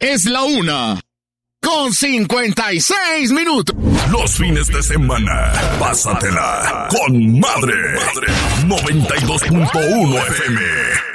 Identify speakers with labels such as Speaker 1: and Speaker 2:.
Speaker 1: Es la 1:56.
Speaker 2: Los fines de semana, pásatela con madre. 92.1 FM.